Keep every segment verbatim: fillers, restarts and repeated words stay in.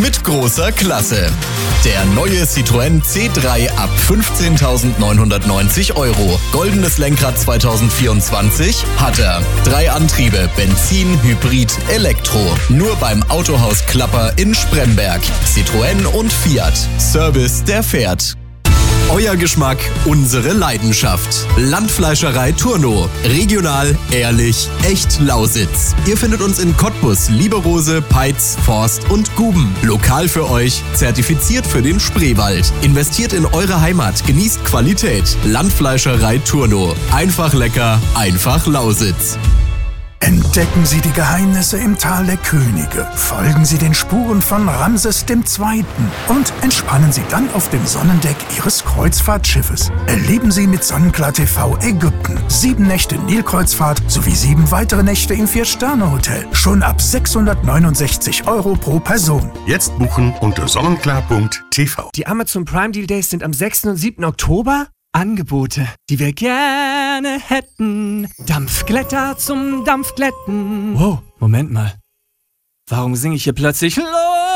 mit großer Klasse. Der neue Citroën C drei ab fünfzehntausendneunhundertneunzig Euro. Goldenes Lenkrad zwanzig vierundzwanzig hat er. Drei Antriebe, Benzin, Hybrid, Elektro. Nur beim Autohaus Klapper in Spremberg. Citroën und Fiat. Service, der fährt. Euer Geschmack, unsere Leidenschaft. Landfleischerei Turno. Regional, ehrlich, echt Lausitz. Ihr findet uns in Cottbus, Lieberose, Peitz, Forst und Guben. Lokal für euch, zertifiziert für den Spreewald. Investiert in eure Heimat, genießt Qualität. Landfleischerei Turno. Einfach lecker, einfach Lausitz. Entdecken Sie die Geheimnisse im Tal der Könige, folgen Sie den Spuren von Ramses der Zweite. und entspannen Sie dann auf dem Sonnendeck Ihres Kreuzfahrtschiffes. Erleben Sie mit Sonnenklar T V Ägypten, sieben Nächte Nilkreuzfahrt sowie sieben weitere Nächte im Vier-Sterne-Hotel. Schon ab sechshundertneunundsechzig Euro pro Person. Jetzt buchen unter sonnenklar punkt t v. Die Amazon Prime Deal Days sind am sechsten und siebten Oktober. Angebote, die wir gerne hätten. Dampfglätter zum Dampfglätten. Wow, Moment mal. Warum singe ich hier plötzlich los?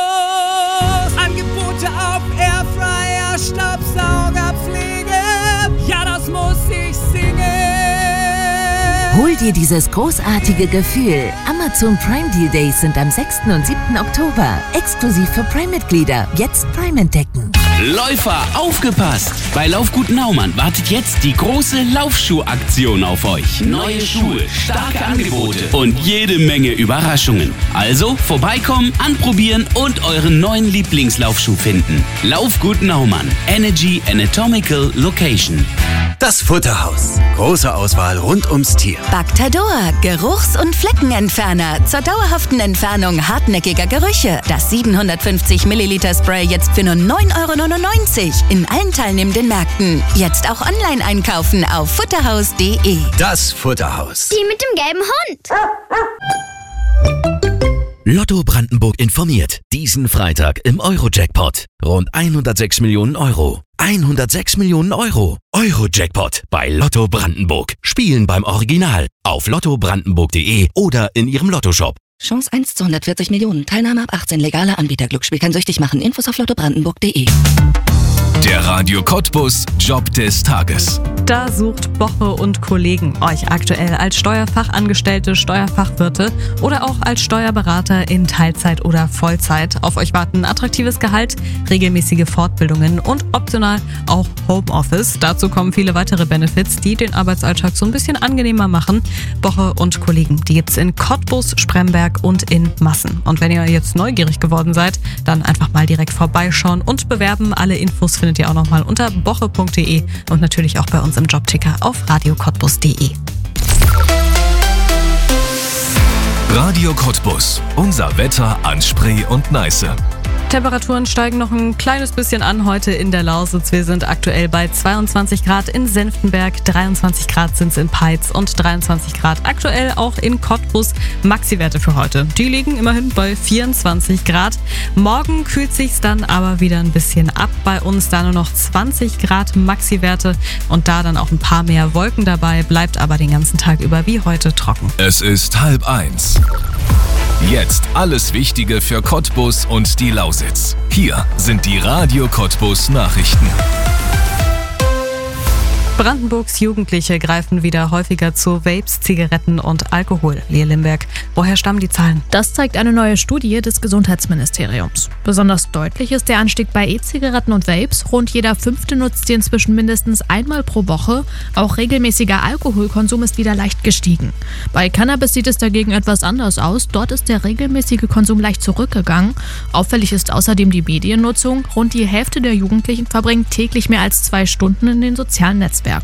Angebote auf Airfryer, Staubsaugerpflege. Ja, das muss ich singen. Hol dir dieses großartige Gefühl. Amazon Prime Deal Days sind am sechsten und siebten Oktober. Exklusiv für Prime-Mitglieder. Jetzt Prime entdecken. Läufer, aufgepasst! Bei Laufgut Naumann wartet jetzt die große Laufschuhaktion auf euch. Neue Schuhe, starke Angebote und jede Menge Überraschungen. Also vorbeikommen, anprobieren und euren neuen Lieblingslaufschuh finden. Laufgut Naumann. Energy Anatomical Location. Das Futterhaus. Große Auswahl rund ums Tier. Bactador, Geruchs- und Fleckenentferner. Zur dauerhaften Entfernung hartnäckiger Gerüche. Das siebenhundertfünfzig Milliliter Spray jetzt für nur neun Euro neunundneunzig. In allen teilnehmenden Märkten. Jetzt auch online einkaufen auf futterhaus punkt de. Das Futterhaus. Die mit dem gelben Hund. Lotto Brandenburg informiert. Diesen Freitag im Euro-Jackpot. Rund hundertsechs Millionen Euro. hundertsechs Millionen Euro. Euro-Jackpot bei Lotto Brandenburg. Spielen beim Original. Auf lotto brandenburg punkt de oder in Ihrem Lottoshop. Chance eins zu hundertvierzig Millionen. Teilnahme ab achtzehn. Legaler Anbieter. Glücksspiel kann süchtig machen. Infos auf lotto brandenburg punkt de. Der Radio Cottbus Job des Tages. Da sucht Boche und Kollegen euch aktuell als Steuerfachangestellte, Steuerfachwirte oder auch als Steuerberater in Teilzeit oder Vollzeit. Auf euch warten attraktives Gehalt, regelmäßige Fortbildungen und optional auch Homeoffice. Dazu kommen viele weitere Benefits, die den Arbeitsalltag so ein bisschen angenehmer machen. Boche und Kollegen, die gibt's in Cottbus, Spremberg und in Massen. Und wenn ihr jetzt neugierig geworden seid, dann einfach mal direkt vorbeischauen und bewerben. Alle Infos findet ihr auch nochmal unter boche punkt de und natürlich auch bei uns im Jobticker auf radio cottbus punkt de. Radio Cottbus. Unser Wetter an Spree und Neiße. Temperaturen steigen noch ein kleines bisschen an heute in der Lausitz. Wir sind aktuell bei zweiundzwanzig Grad in Senftenberg, dreiundzwanzig Grad sind es in Peitz und dreiundzwanzig Grad aktuell auch in Cottbus. Maxi-Werte für heute, die liegen immerhin bei vierundzwanzig Grad. Morgen kühlt sich's dann aber wieder ein bisschen ab bei uns, da nur noch zwanzig Grad Maxi-Werte und da dann auch ein paar mehr Wolken dabei, bleibt aber den ganzen Tag über wie heute trocken. Es ist halb eins. Jetzt alles Wichtige für Cottbus und die Lausitz. Hier sind die Radio Cottbus Nachrichten. Brandenburgs Jugendliche greifen wieder häufiger zu Vapes, Zigaretten und Alkohol. Lea Limberg, woher stammen die Zahlen? Das zeigt eine neue Studie des Gesundheitsministeriums. Besonders deutlich ist der Anstieg bei E-Zigaretten und Vapes. Rund jeder Fünfte nutzt sie inzwischen mindestens einmal pro Woche. Auch regelmäßiger Alkoholkonsum ist wieder leicht gestiegen. Bei Cannabis sieht es dagegen etwas anders aus. Dort ist der regelmäßige Konsum leicht zurückgegangen. Auffällig ist außerdem die Mediennutzung. Rund die Hälfte der Jugendlichen verbringt täglich mehr als zwei Stunden in den sozialen Netzwerken.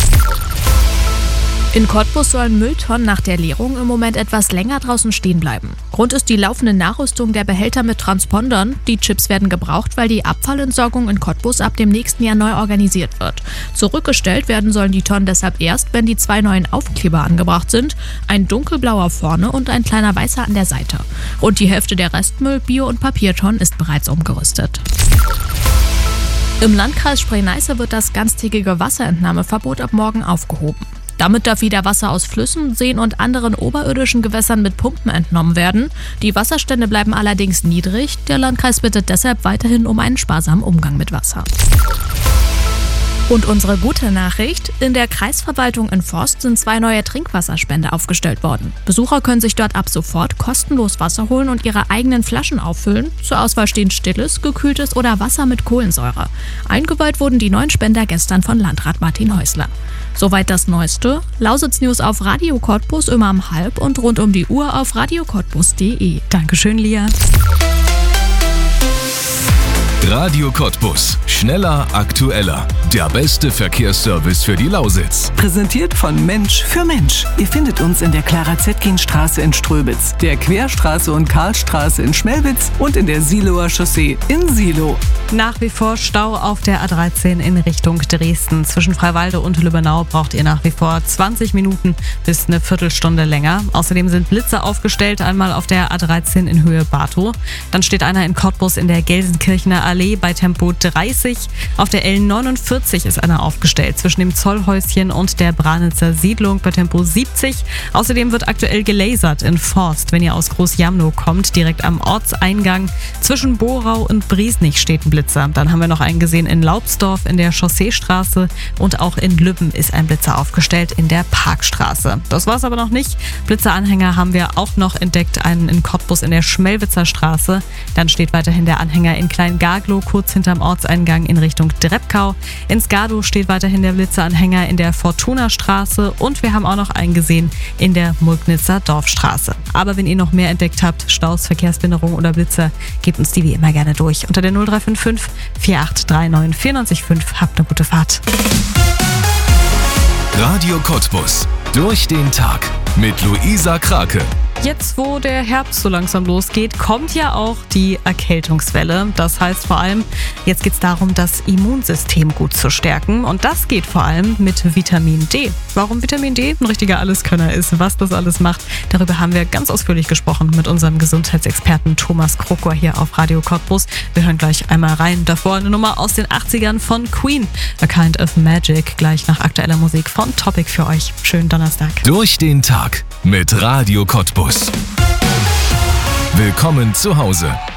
In Cottbus sollen Mülltonnen nach der Leerung im Moment etwas länger draußen stehen bleiben. Grund ist die laufende Nachrüstung der Behälter mit Transpondern. Die Chips werden gebraucht, weil die Abfallentsorgung in Cottbus ab dem nächsten Jahr neu organisiert wird. Zurückgestellt werden sollen die Tonnen deshalb erst, wenn die zwei neuen Aufkleber angebracht sind. Ein dunkelblauer vorne und ein kleiner weißer an der Seite. Rund die Hälfte der Restmüll-, Bio- und Papiertonnen ist bereits umgerüstet. Im Landkreis Spree-Neiße wird das ganztägige Wasserentnahmeverbot ab morgen aufgehoben. Damit darf wieder Wasser aus Flüssen, Seen und anderen oberirdischen Gewässern mit Pumpen entnommen werden. Die Wasserstände bleiben allerdings niedrig. Der Landkreis bittet deshalb weiterhin um einen sparsamen Umgang mit Wasser. Und unsere gute Nachricht: In der Kreisverwaltung in Forst sind zwei neue Trinkwasserspender aufgestellt worden. Besucher können sich dort ab sofort kostenlos Wasser holen und ihre eigenen Flaschen auffüllen. Zur Auswahl stehen stilles, gekühltes oder Wasser mit Kohlensäure. Eingeweiht wurden die neuen Spender gestern von Landrat Martin Häusler. Soweit das Neueste. Lausitz News auf Radio Cottbus immer um halb und rund um die Uhr auf radio cottbus punkt de. Dankeschön, Lia. Radio Cottbus. Schneller, aktueller. Der beste Verkehrsservice für die Lausitz. Präsentiert von Mensch für Mensch. Ihr findet uns in der Clara-Zetkin-Straße in Ströbitz, der Querstraße und Karlstraße in Schmelwitz und in der Siloer Chaussee in Silo. Nach wie vor Stau auf der A dreizehn in Richtung Dresden. Zwischen Freiwalde und Lübbenau braucht ihr nach wie vor zwanzig Minuten bis eine Viertelstunde länger. Außerdem sind Blitze aufgestellt, einmal auf der A dreizehn in Höhe Bartow. Dann steht einer in Cottbus in der Gelsenkirchener Allee bei Tempo dreißig. Auf der L neunundvierzig ist einer aufgestellt, zwischen dem Zollhäuschen und der Branitzer Siedlung bei Tempo siebzig. Außerdem wird aktuell gelasert in Forst, wenn ihr aus Groß-Jamnow kommt, direkt am Ortseingang. Zwischen Borau und Briesnich steht ein Blitzer. Dann haben wir noch einen gesehen in Laubsdorf in der Chausseestraße und auch in Lübben ist ein Blitzer aufgestellt in der Parkstraße. Das war's aber noch nicht. Blitzeranhänger haben wir auch noch entdeckt, einen in Cottbus in der Schmelwitzer Straße. Dann steht weiterhin der Anhänger in Klein-Gaglow kurz hinterm Ortseingang in Richtung Dreppkau. In Skadow steht weiterhin der Blitzeranhänger in der Fortuna-Straße und wir haben auch noch einen gesehen in der Mulknitzer Dorfstraße. Aber wenn ihr noch mehr entdeckt habt, Staus, Verkehrsbehinderung oder Blitzer, gebt uns die wie immer gerne durch unter der null drei fünf fünf, vier acht drei neun, vier neun fünf. Habt eine gute Fahrt. Radio Cottbus. Durch den Tag mit Luisa Krake. Jetzt, wo der Herbst so langsam losgeht, kommt ja auch die Erkältungswelle. Das heißt vor allem, jetzt geht es darum, das Immunsystem gut zu stärken. Und das geht vor allem mit Vitamin D. Warum Vitamin D ein richtiger Alleskönner ist, was das alles macht, darüber haben wir ganz ausführlich gesprochen mit unserem Gesundheitsexperten Thomas Krokor hier auf Radio Cottbus. Wir hören gleich einmal rein. Davor eine Nummer aus den achtzigern von Queen. A Kind of Magic. Gleich nach aktueller Musik von Topic für euch. Schönen Donnerstag. Durch den Tag mit Radio Cottbus. Willkommen zu Hause.